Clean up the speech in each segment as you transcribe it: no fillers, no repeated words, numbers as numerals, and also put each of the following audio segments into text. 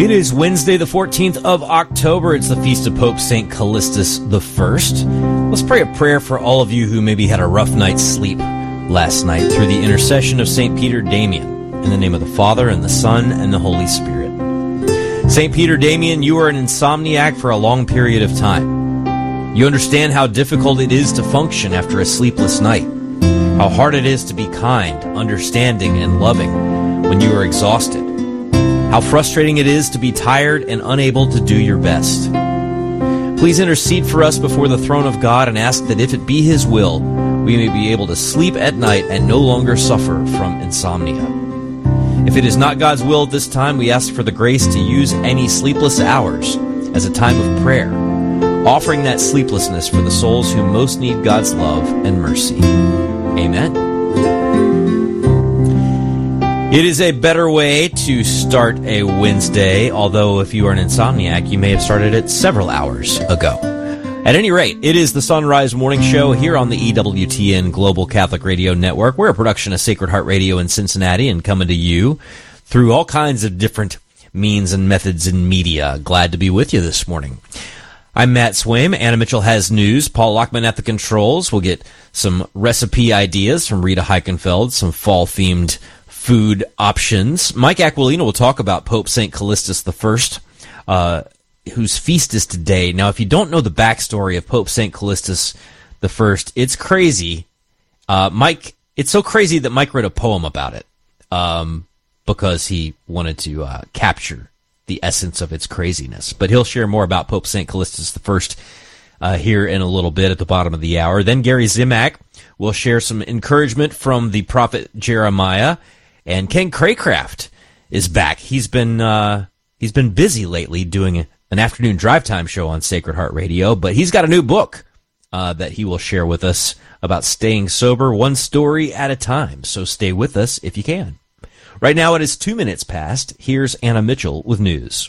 It is Wednesday, the 14th of October. It's the feast of Pope St. Callistus I. Let's pray a prayer for all of you who maybe had a rough night's sleep last night through the intercession of St. Peter Damian. In the name of the Father, and the Son, and the Holy Spirit. St. Peter Damian, you are an insomniac for a long period of time. You understand how difficult it is to function after a sleepless night. How hard it is to be kind, understanding, and loving when you are exhausted. How frustrating it is to be tired and unable to do your best. Please intercede for us before the throne of God and ask that if it be His will, we may be able to sleep at night and no longer suffer from insomnia. If it is not God's will at this time, we ask for the grace to use any sleepless hours as a time of prayer, offering that sleeplessness for the souls who most need God's love and mercy. Amen. It is a better way to start a Wednesday, although if you are an insomniac, you may have started it several hours ago. At any rate, it is the Sunrise Morning Show here on the EWTN Global Catholic Radio Network. We're a production of Sacred Heart Radio in Cincinnati and coming to you through all kinds of different means and methods in media. Glad to be with you this morning. I'm Matt Swaim. Anna Mitchell has news. Paul Lockman at the controls. We'll get some recipe ideas from Rita Heichenfeld, some fall-themed food options. Mike Aquilino will talk about Pope St. Callistus I, whose feast is today. Now, if you don't know the backstory of Pope St. Callistus I, it's crazy. It's so crazy that Mike wrote a poem about it because he wanted to capture the essence of its craziness. But he'll share more about Pope St. Callistus I here in a little bit at the bottom of the hour. Then Gary Zimak will share some encouragement from the prophet Jeremiah. And Ken Craycraft is back. He's been busy lately doing an afternoon drive time show on Sacred Heart Radio, but he's got a new book that he will share with us about staying sober one story at a time. So stay with us if you can. Right now it is 2 minutes past. Here's Anna Mitchell with news.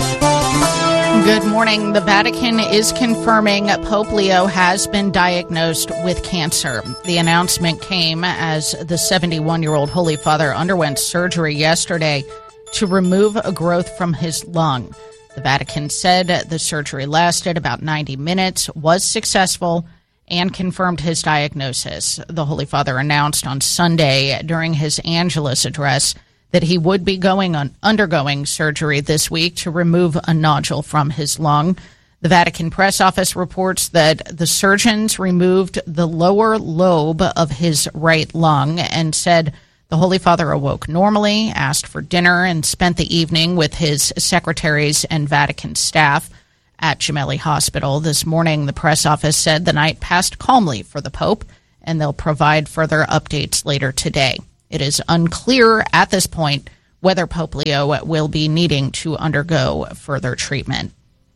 Good morning. The Vatican is confirming Pope Leo has been diagnosed with cancer. The announcement came as the 71-year-old Holy Father underwent surgery yesterday to remove a growth from his lung. The Vatican said the surgery lasted about 90 minutes, was successful, and confirmed his diagnosis. The Holy Father announced on Sunday during his Angelus address that he would be undergoing surgery this week to remove a nodule from his lung. The Vatican press office reports that the surgeons removed the lower lobe of his right lung and said the Holy Father awoke normally, asked for dinner, and spent the evening with his secretaries and Vatican staff at Gemelli Hospital. This morning, the press office said the night passed calmly for the Pope, and they'll provide further updates later today. It is unclear at this point whether Pope Leo will be needing to undergo further treatment.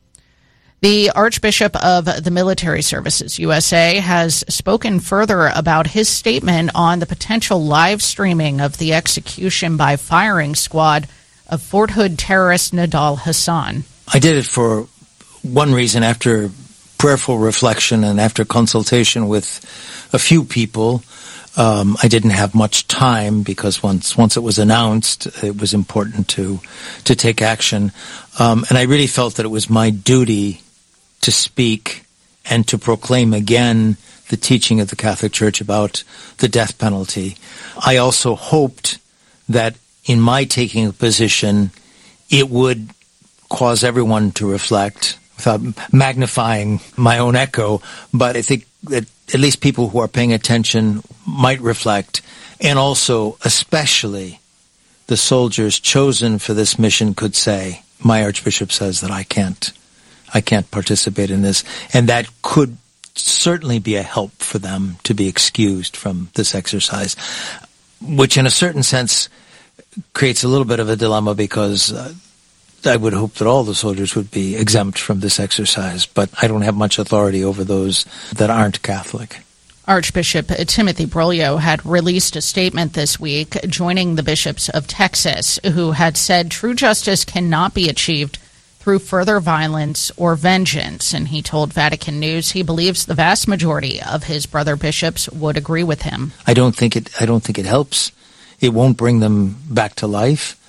The Archbishop of the Military Services USA has spoken further about his statement on the potential live streaming of the execution by firing squad of Fort Hood terrorist Nidal Hasan. I did it for one reason. After prayerful reflection and after consultation with a few people, I didn't have much time because once it was announced, it was important to take action. And I really felt that it was my duty to speak and to proclaim again the teaching of the Catholic Church about the death penalty. I also hoped that in my taking a position, it would cause everyone to reflect without magnifying my own echo. But I think that at least people who are paying attention might reflect, and also especially the soldiers chosen for this mission could say, my Archbishop says that I can't participate in this, and that could certainly be a help for them to be excused from this exercise, which in a certain sense creates a little bit of a dilemma because I would hope that all the soldiers would be exempt from this exercise, but I don't have much authority over those that aren't Catholic. Archbishop Timothy Broglio had released a statement this week joining the bishops of Texas, who had said true justice cannot be achieved through further violence or vengeance. And he told Vatican News he believes the vast majority of his brother bishops would agree with him. I don't think it helps. It won't bring them back to life.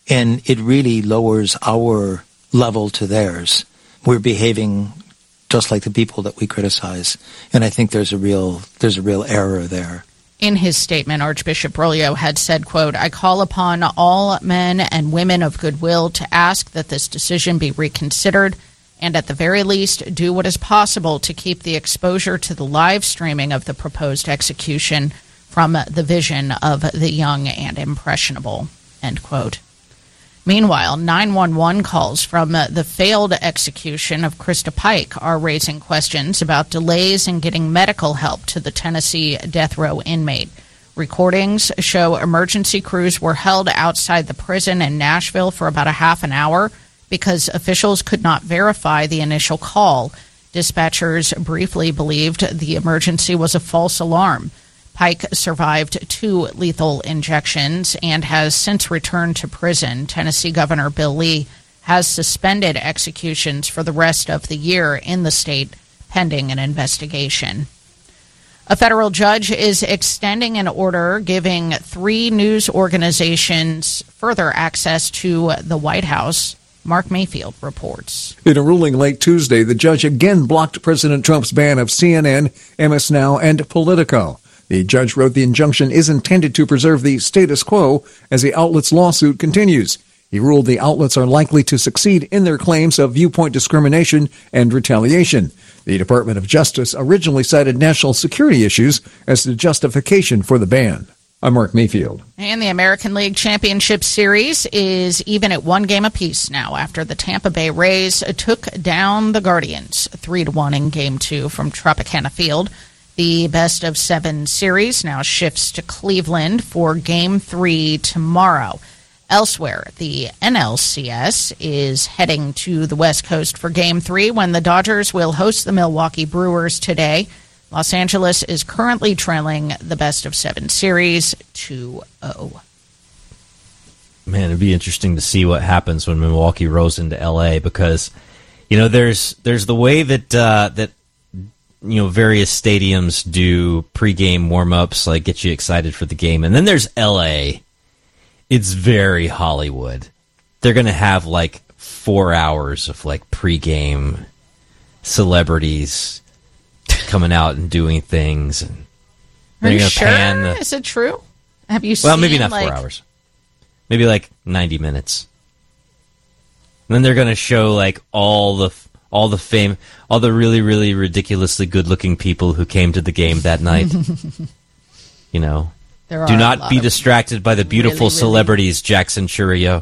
and it really lowers our level to theirs. We're behaving just like the people that we criticize, and I think there's a real error there. In his statement, Archbishop Broglio had said, quote, "I call upon all men and women of goodwill to ask that this decision be reconsidered and at the very least do what is possible to keep the exposure to the live streaming of the proposed execution from the vision of the young and impressionable," end quote. Meanwhile, 911 calls from the failed execution of Krista Pike are raising questions about delays in getting medical help to the Tennessee death row inmate. Recordings show emergency crews were held outside the prison in Nashville for about a half an hour because officials could not verify the initial call. Dispatchers briefly believed the emergency was a false alarm. Pike survived 2 lethal injections and has since returned to prison. Tennessee Governor Bill Lee has suspended executions for the rest of the year in the state, pending an investigation. A federal judge is extending an order giving 3 news organizations further access to the White House. Mark Mayfield reports. In a ruling late Tuesday, the judge again blocked President Trump's ban of CNN, MS Now, and Politico. The judge wrote the injunction is intended to preserve the status quo as the outlet's lawsuit continues. He ruled the outlets are likely to succeed in their claims of viewpoint discrimination and retaliation. The Department of Justice originally cited national security issues as the justification for the ban. I'm Mark Mayfield. And the American League Championship Series is even at 1 game apiece now after the Tampa Bay Rays took down the Guardians 3-1 in Game 2 from Tropicana Field. The best-of-7 series now shifts to Cleveland for Game 3 tomorrow. Elsewhere, the NLCS is heading to the West Coast for Game 3 when the Dodgers will host the Milwaukee Brewers today. Los Angeles is currently trailing the best-of-7 series 2-0. Man, it'd be interesting to see what happens when Milwaukee rolls into L.A. because, you know, there's the way that various stadiums do pregame warm-ups, like get you excited for the game. And then there's L.A. It's very Hollywood. They're going to have like 4 hours of like pregame celebrities coming out and doing things. And Are you sure? Is it true? Have you seen? Well, maybe not 4 hours. Maybe like 90 minutes. And then they're going to show like all the really, really ridiculously good-looking people who came to the game that night. You know, do not be distracted by the beautiful celebrities, Jackson Churio.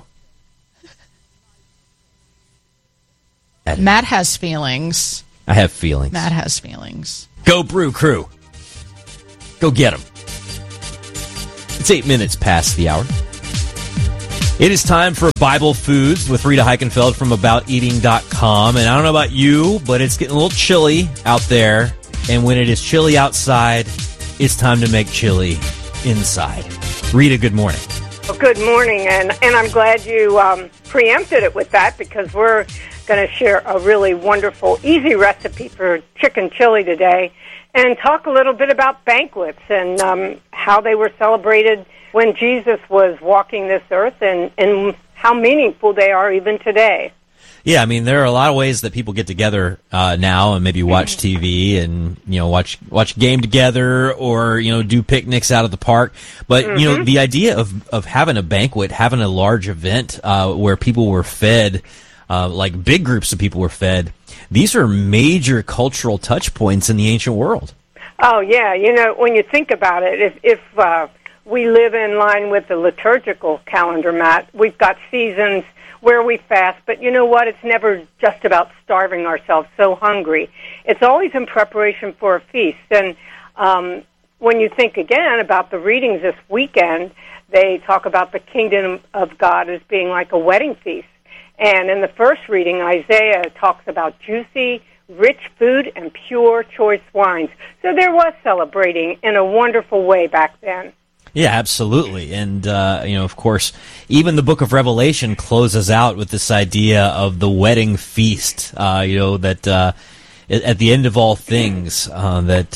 Matt has feelings. I have feelings. Matt has feelings. Go Brew Crew. Go get them. It's 8 minutes past the hour. It is time for Bible Foods with Rita Heikenfeld from AboutEating.com. And I don't know about you, but it's getting a little chilly out there. And when it is chilly outside, it's time to make chili inside. Rita, good morning. Well, good morning, and I'm glad you preempted it with that because we're going to share a really wonderful, easy recipe for chicken chili today and talk a little bit about banquets and how they were celebrated when Jesus was walking this earth and how meaningful they are even today. Yeah, I mean, there are a lot of ways that people get together now and maybe watch TV and, watch game together or, do picnics out at the park. But, the idea of having a banquet, having a large event where people were fed, like big groups of people were fed, these are major cultural touch points in the ancient world. Oh, yeah. When you think about it, if we live in line with the liturgical calendar, Matt, we've got seasons where we fast, but you know what? It's never just about starving ourselves so hungry. It's always in preparation for a feast. And when you think again about the readings this weekend, they talk about the kingdom of God as being like a wedding feast. And in the first reading, Isaiah talks about juicy, rich food and pure, choice wines. So there was celebrating in a wonderful way back then. Yeah, absolutely. And, of course, even the book of Revelation closes out with this idea of the wedding feast, that at the end of all things, that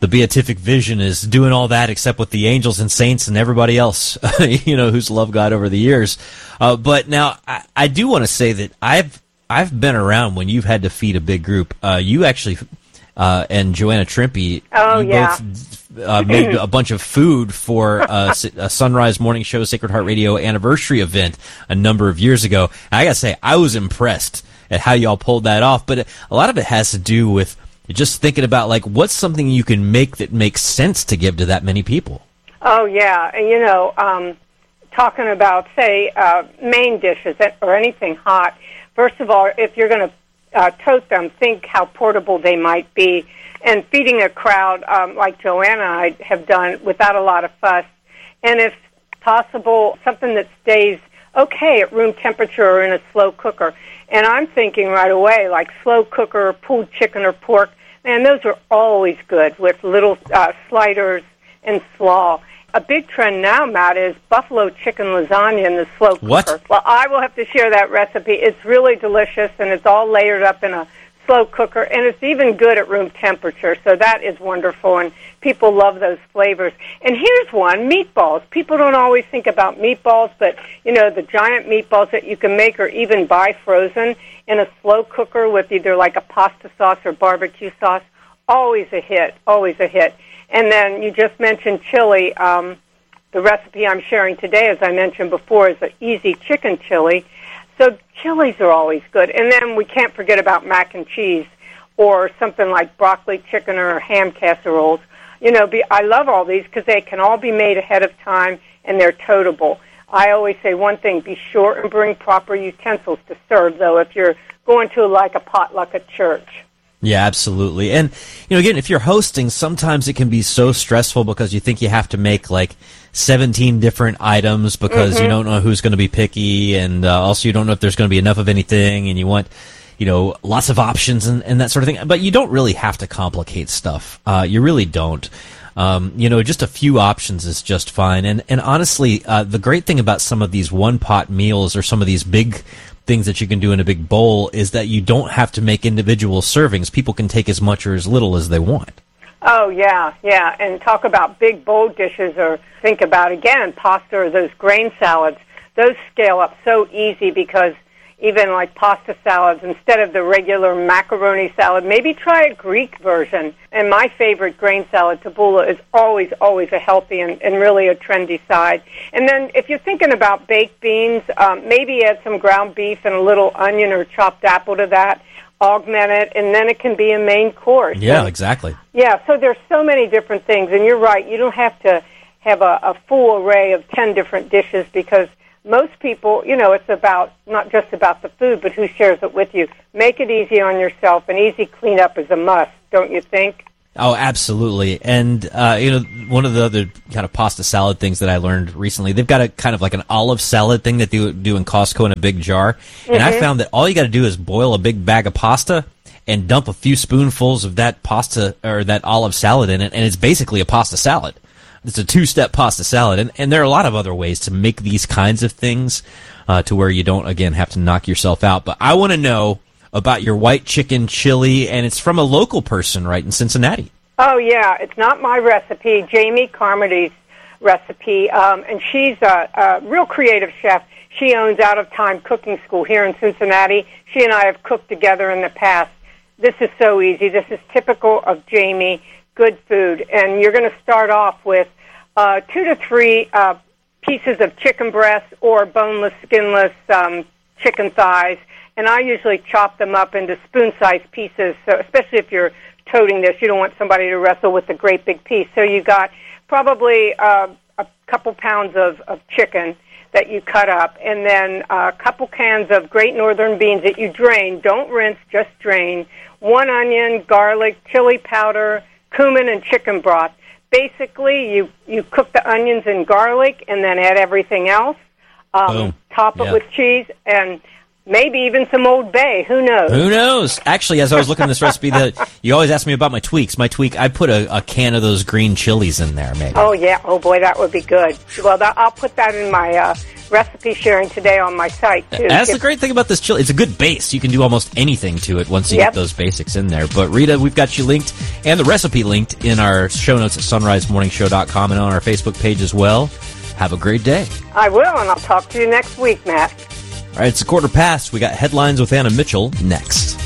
the beatific vision is doing all that except with the angels and saints and everybody else, who's loved God over the years. But now I do want to say that I've been around when you've had to feed a big group. You actually, and Joanna Trimpe, both made a bunch of food for a Sunrise Morning Show Sacred Heart Radio anniversary event a number of years ago. And I got to say, I was impressed at how y'all pulled that off. But a lot of it has to do with just thinking about, like, what's something you can make that makes sense to give to that many people? Oh, yeah. And, talking about, say, main dishes or anything hot, first of all, if you're going to toast them, think how portable they might be. And feeding a crowd like Joanna and I have done without a lot of fuss. And if possible, something that stays okay at room temperature or in a slow cooker. And I'm thinking right away, like slow cooker, pulled chicken or pork. Man, those are always good with little sliders and slaw. A big trend now, Matt, is buffalo chicken lasagna in the slow cooker. What? Well, I will have to share that recipe. It's really delicious, and it's all layered up in a slow cooker, and it's even good at room temperature, so that is wonderful, and people love those flavors. And here's one, meatballs. People don't always think about meatballs, but, the giant meatballs that you can make or even buy frozen in a slow cooker with either like a pasta sauce or barbecue sauce, always a hit, always a hit. And then you just mentioned chili. The recipe I'm sharing today, as I mentioned before, is an easy chicken chili. So chilies are always good. And then we can't forget about mac and cheese or something like broccoli chicken or ham casseroles. I love all these because they can all be made ahead of time and they're toteable. I always say one thing, be sure and bring proper utensils to serve, though, if you're going to like a potluck at church. Yeah, absolutely. And, again, if you're hosting, sometimes it can be so stressful because you think you have to make like 17 different items because you don't know who's going to be picky, and also you don't know if there's going to be enough of anything, and you want, lots of options and that sort of thing. But you don't really have to complicate stuff. You really don't. Just a few options is just fine. And honestly, the great thing about some of these one-pot meals or some of these big things that you can do in a big bowl is that you don't have to make individual servings. People can take as much or as little as they want. Oh, yeah. And talk about big bowl dishes, or think about, again, pasta or those grain salads. Those scale up so easy because even like pasta salads, instead of the regular macaroni salad, maybe try a Greek version. And my favorite grain salad, tabbouleh, is always a healthy and really a trendy side. And then if you're thinking about baked beans, maybe add some ground beef and a little onion or chopped apple to that. Augment it, and then it can be a main course. Yeah, exactly. Yeah, so there's so many different things, and you're right, you don't have to have a full array of 10 different dishes because most people, it's about not just about the food, but who shares it with you. Make it easy on yourself, and easy cleanup is a must, don't you think? Oh, absolutely. And, one of the other kind of pasta salad things that I learned recently, they've got a kind of like an olive salad thing that they do in Costco in a big jar. And I found that all you got to do is boil a big bag of pasta and dump a few spoonfuls of that pasta or that olive salad in it, and it's basically a pasta salad. It's a two-step pasta salad. And there are a lot of other ways to make these kinds of things to where you don't, again, have to knock yourself out. But I want to know about your white chicken chili, and it's from a local person right in Cincinnati. Oh, yeah. It's not my recipe, Jamie Carmody's recipe, and she's a real creative chef. She owns Out of Time Cooking School here in Cincinnati. She and I have cooked together in the past. This is so easy. This is typical of Jamie, good food. And you're going to start off with 2 to 3 pieces of chicken breast or boneless, skinless chicken thighs. And I usually chop them up into spoon-sized pieces, so especially if you're toting this, you don't want somebody to wrestle with a great big piece. So you got probably a couple pounds of chicken that you cut up, and then a couple cans of Great Northern beans that you drain. Don't rinse, just drain. 1 onion, garlic, chili powder, cumin, and chicken broth. Basically, you cook the onions and garlic and then add everything else. Top it with cheese, and Maybe even some Old Bay. Who knows? Who knows? Actually, as I was looking at this recipe, you always ask me about my tweaks. My tweak, I put a can of those green chilies in there, maybe. Oh, yeah. Oh, boy, that would be good. Well, I'll put that in my recipe sharing today on my site, too. That's the great thing about this chili. It's a good base. You can do almost anything to it once you get those basics in there. But, Rita, we've got you linked and the recipe linked in our show notes at sunrisemorningshow.com and on our Facebook page as well. Have a great day. I will, and I'll talk to you next week, Matt. All right, it's 1:15. We got headlines with Anna Mitchell next.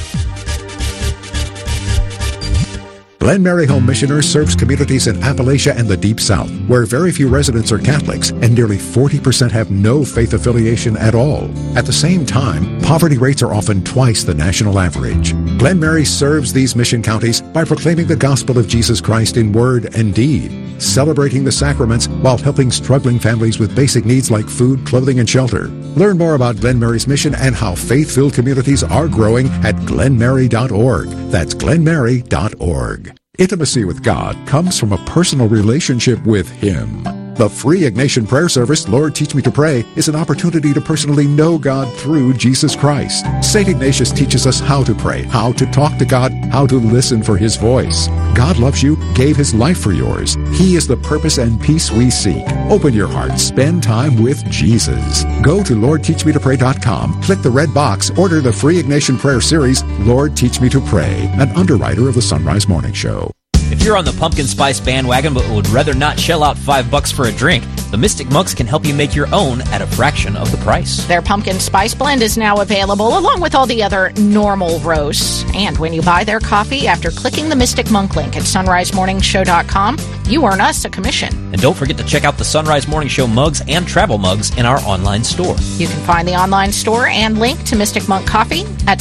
Glen Mary Home Missioners serves communities in Appalachia and the Deep South, where very few residents are Catholics and nearly 40% have no faith affiliation at all. At the same time, poverty rates are often twice the national average. Glen Mary serves these mission counties by proclaiming the gospel of Jesus Christ in word and deed, celebrating the sacraments while helping struggling families with basic needs like food, clothing, and shelter. Learn more about Glen Mary's mission and how faith-filled communities are growing at glenmary.org. That's glenmary.org. Intimacy with God comes from a personal relationship with Him. The free Ignatian prayer service, Lord Teach Me to Pray, is an opportunity to personally know God through Jesus Christ. St. Ignatius teaches us how to pray, how to talk to God, how to listen for His voice. God loves you, gave His life for yours. He is the purpose and peace we seek. Open your heart, spend time with Jesus. Go to LordTeachMeToPray.com, click the red box, order the free Ignatian prayer series, Lord Teach Me to Pray, an underwriter of the Sunrise Morning Show. If you're on the pumpkin spice bandwagon but would rather not shell out $5 for a drink, the Mystic Monks can help you make your own at a fraction of the price. Their pumpkin spice blend is now available along with all the other normal roasts. And when you buy their coffee after clicking the Mystic Monk link at sunrisemorningshow.com, you earn us a commission. And don't forget to check out the Sunrise Morning Show mugs and travel mugs in our online store. You can find the online store and link to Mystic Monk Coffee at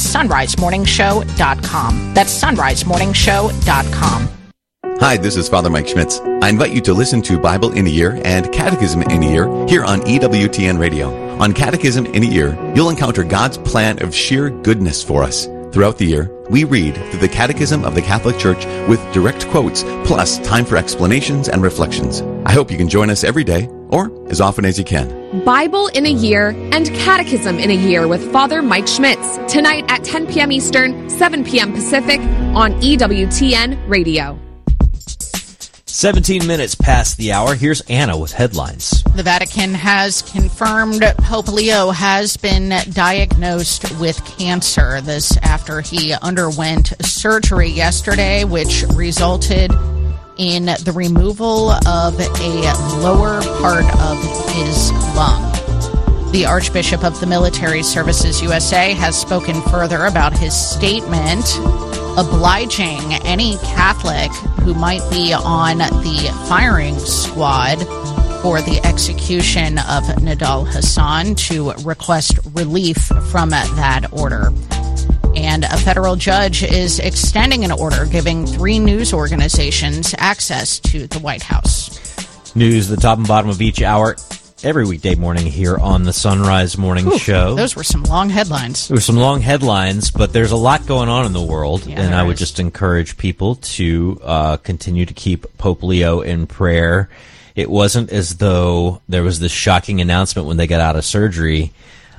sunrisemorningshow.com. That's sunrisemorningshow.com. Hi, this is Father Mike Schmitz. I invite you to listen to Bible in a Year and Catechism in a Year here on EWTN Radio. On Catechism in a Year, you'll encounter God's plan of sheer goodness for us. Throughout the year, we read through the Catechism of the Catholic Church with direct quotes, plus time for explanations and reflections. I hope you can join us every day, or as often as you can. Bible in a Year and Catechism in a Year with Father Mike Schmitz, tonight at 10 p.m. Eastern, 7 p.m. Pacific on EWTN Radio. 17 minutes past the hour. Here's Anna with headlines. The Vatican has confirmed Pope Leo has been diagnosed with cancer. This after he underwent surgery yesterday, which resulted in the removal of a lower part of his lung. The Archbishop of the Military Services USA has spoken further about his statement, obliging any Catholic who might be on the firing squad for the execution of Nidal Hassan to request relief from that order. And a federal judge is extending an order giving 3 news organizations access to the White House. News at the top and bottom of each hour every weekday morning here on the Sunrise Morning Show. Those were some long headlines. There were some long headlines, but there's a lot going on in the world, and I would just encourage people to continue to keep Pope Leo in prayer. It wasn't as though there was this shocking announcement when they got out of surgery.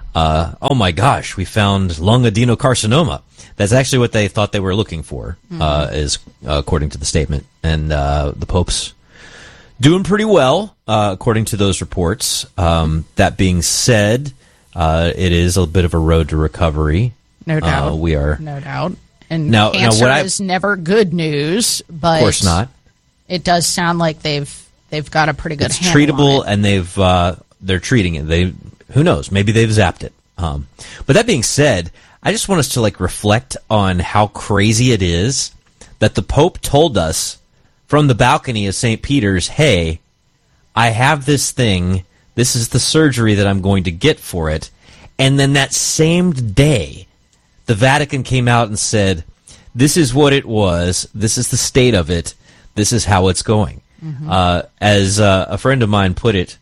Oh my gosh, we found lung adenocarcinoma. That's actually what they thought they were looking for, is according to the statement. And the Pope's doing pretty well, according to those reports. That being said, it is a bit of a road to recovery. No doubt. No doubt. And cancer is never good news, but of course not. It does sound like they've got a pretty good handle treatable, on it. And they're treating it. Who knows? Maybe they've zapped it. But that being said, I just want us to reflect on how crazy it is that the Pope told us from the balcony of St. Peter's, hey, I have this thing. This is the surgery that I'm going to get for it. And then that same day, the Vatican came out and said, this is what it was. This is the state of it. This is how it's going. Mm-hmm. As a friend of mine put it,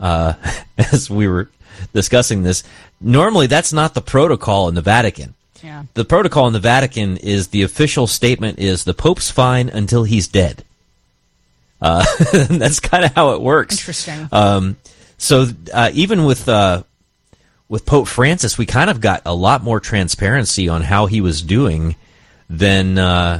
as we were discussing this, normally that's not the protocol in the Vatican. Yeah. The protocol in the Vatican is the official statement is the Pope's fine until he's dead. That's kind of how it works. Interesting. So even with with Pope Francis, we kind of got a lot more transparency on how he was doing than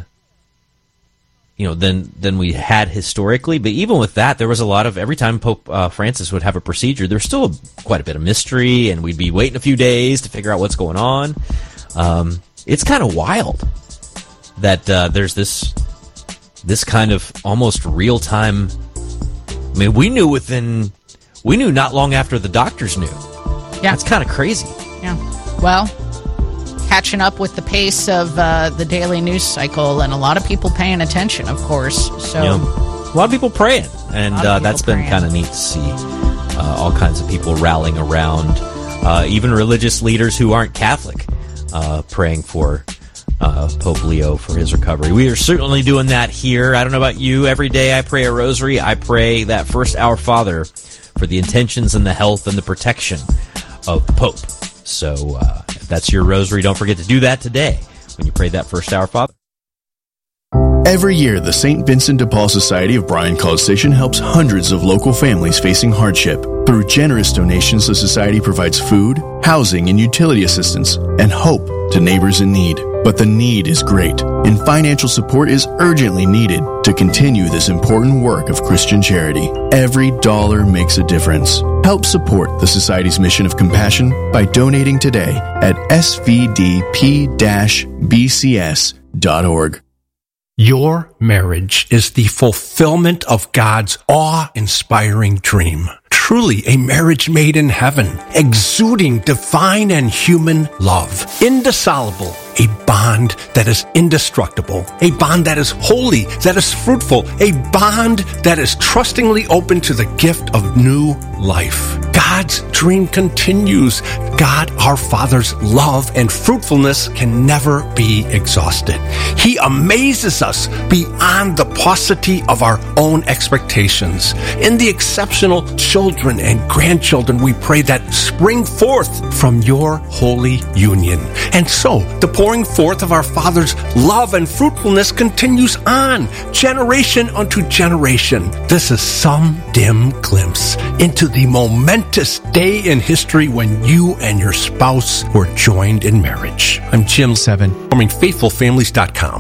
than we had historically. But even with that, there was a lot of, every time Pope Francis would have a procedure, there's still quite a bit of mystery, and we'd be waiting a few days to figure out what's going on. It's kind of wild that there's this kind of almost real time. I mean, we knew not long after the doctors knew. Yeah, it's kind of crazy. Yeah, well, catching up with the pace of the daily news cycle, and a lot of people paying attention, of course. So a lot of people praying, and that's been kind of neat to see. All kinds of people rallying around, even religious leaders who aren't Catholic, praying for Pope Leo for his recovery. We are certainly doing that here. I don't know about you. Every day I pray a rosary. I pray that first Our Father for the intentions and the health and the protection of Pope. So if that's your rosary, don't forget to do that today when you pray that first Our Father. Every year, the St. Vincent de Paul Society of Bryan College Station helps hundreds of local families facing hardship. Through generous donations, the Society provides food, housing, and utility assistance, and hope to neighbors in need. But the need is great, and financial support is urgently needed to continue this important work of Christian charity. Every dollar makes a difference. Help support the Society's mission of compassion by donating today at svdp-bcs.org. Your marriage is the fulfillment of God's awe-inspiring dream. Truly a marriage made in heaven, exuding divine and human love. Indissoluble, a bond that is indestructible, a bond that is holy, that is fruitful, a bond that is trustingly open to the gift of new life. God's dream continues. God, our Father's love and fruitfulness can never be exhausted. He amazes us beyond the paucity of our own expectations. In the exceptional children and grandchildren we pray that spring forth from your holy union. And so, the pouring forth of our Father's love and fruitfulness continues on, generation unto generation. This is some dim glimpse into the momentous day in history when you and your spouse were joined in marriage. I'm Jim 7, forming FaithfulFamilies.com.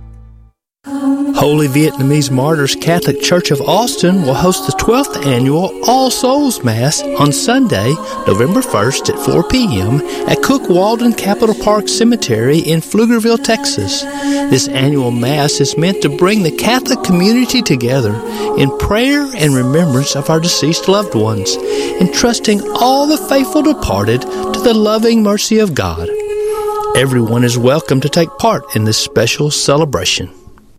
Holy Vietnamese Martyrs Catholic Church of Austin will host the 12th annual All Souls Mass on Sunday, November 1st at 4 p.m. at Cook Walden Capitol Park Cemetery in Pflugerville, Texas. This annual Mass is meant to bring the Catholic community together in prayer and remembrance of our deceased loved ones, entrusting all the faithful departed to the loving mercy of God. Everyone is welcome to take part in this special celebration.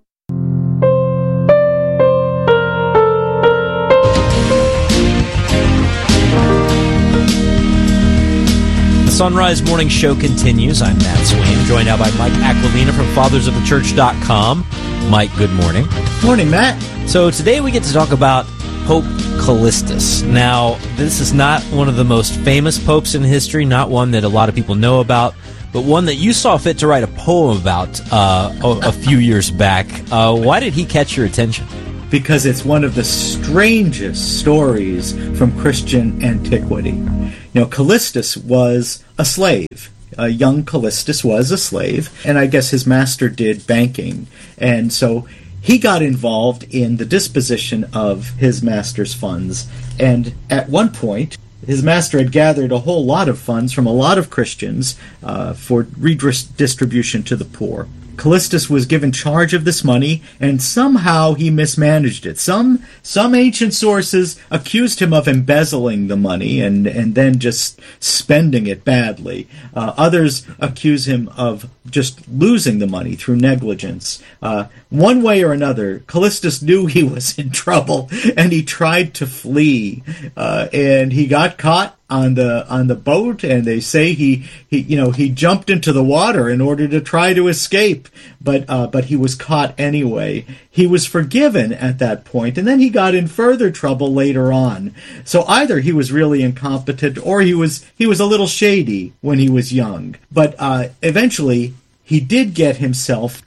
Sunrise Morning Show continues. I'm Matt Swain, joined now by Mike Aquilina from fathersofthechurch.com. Mike, good morning. Morning, Matt. So today we get to talk about Pope Callistus. Now, this is not one of the most famous popes in history, not one that a lot of people know about, but one that you saw fit to write a poem about a few years back. Why did he catch your attention? Because it's one of the strangest stories from Christian antiquity. You know, Callistus was a slave. Young Callistus was a slave, and I guess his master did banking. And so he got involved in the disposition of his master's funds. And at one point, his master had gathered a whole lot of funds from a lot of Christians for redistribution to the poor. Callistus was given charge of this money, and somehow he mismanaged it. Some ancient sources accused him of embezzling the money and then just spending it badly. Others accuse him of just losing the money through negligence. One way or another, Callistus knew he was in trouble, and he tried to flee. And he got caught on the boat, and they say he jumped into the water in order to try to escape, but he was caught anyway. He was forgiven at that point, and then he got in further trouble later on. So either he was really incompetent, or he was a little shady when he was young. But eventually he did get himself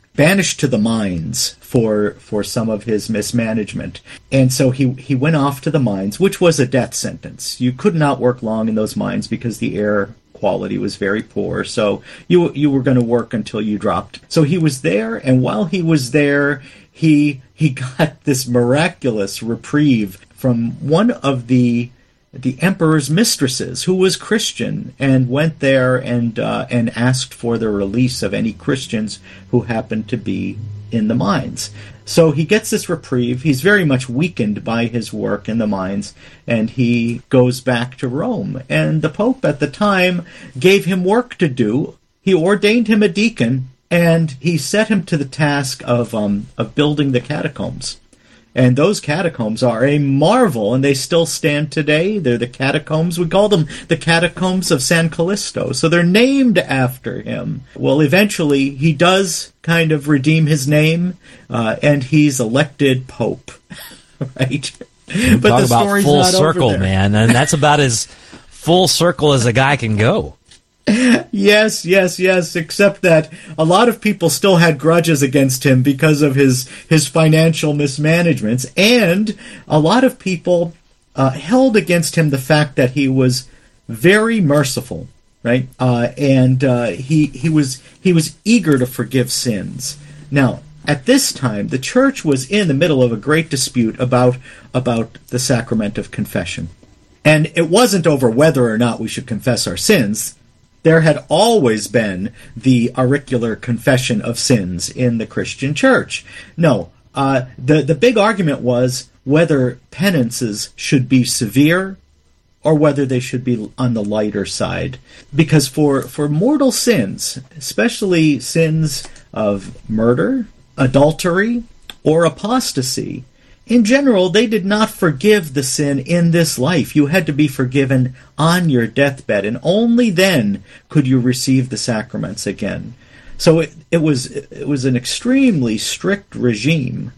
banished to the mines for some of his mismanagement. And so he went off to the mines, which was a death sentence. You could not work long in those mines because the air quality was very poor. So you were going to work until you dropped. So he was there, and while he was there, he got this miraculous reprieve from one of the emperor's mistresses, who was Christian, and went there and asked for the release of any Christians who happened to be in the mines. So he gets this reprieve. He's very much weakened by his work in the mines, and he goes back to Rome. And the Pope at the time gave him work to do. He ordained him a deacon, and he set him to the task of building the catacombs. And those catacombs are a marvel, and they still stand today. They're the catacombs. We call them the catacombs of San Callisto. So they're named after him. Well, eventually, he does kind of redeem his name, and he's elected Pope. Right? But talk the about story's full not circle, over there. man. And that's about as full circle as a guy can go. Yes, except that a lot of people still had grudges against him because of his financial mismanagements, and a lot of people held against him the fact that he was very merciful, right? And he was eager to forgive sins. Now, at this time, the church was in the middle of a great dispute about the sacrament of confession. And it wasn't over whether or not we should confess our sins. There had always been the auricular confession of sins in the Christian church. No, the big argument was whether penances should be severe or whether they should be on the lighter side. Because for mortal sins, especially sins of murder, adultery, or apostasy, in general, they did not forgive the sin in this life. You had to be forgiven on your deathbed, and only then could you receive the sacraments again. So it was an extremely strict regime.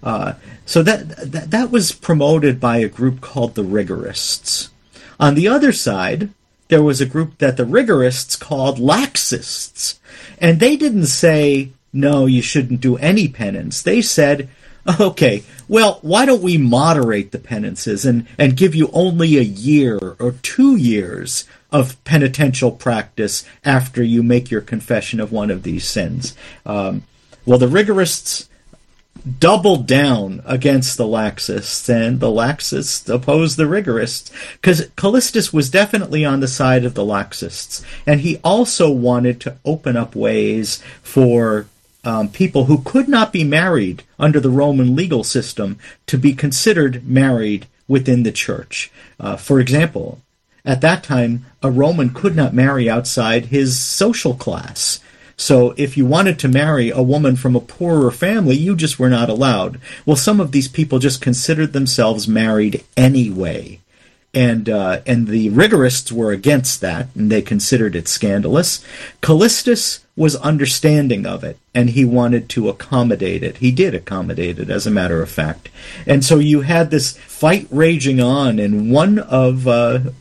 So that was promoted by a group called the Rigorists. On the other side, there was a group that the Rigorists called Laxists, and they didn't say, no, you shouldn't do any penance. They said, okay, well, why don't we moderate the penances and give you only a year or 2 years of penitential practice after you make your confession of one of these sins? Well, the Rigorists doubled down against the Laxists, and the Laxists opposed the Rigorists, because Callistus was definitely on the side of the Laxists, and he also wanted to open up ways for people who could not be married under the Roman legal system to be considered married within the church. For example, at that time, a Roman could not marry outside his social class. So if you wanted to marry a woman from a poorer family, you just were not allowed. Well, some of these people just considered themselves married anyway. And the Rigorists were against that, and they considered it scandalous. Callistus was understanding of it, and he wanted to accommodate it. He did accommodate it, as a matter of fact. And so you had this fight raging on, and one of the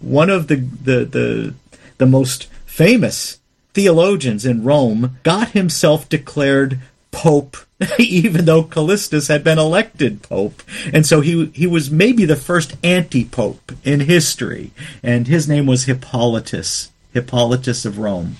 most famous theologians in Rome got himself declared Pope, even though Callistus had been elected Pope. And so he was maybe the first anti-Pope in history, and his name was Hippolytus of Rome.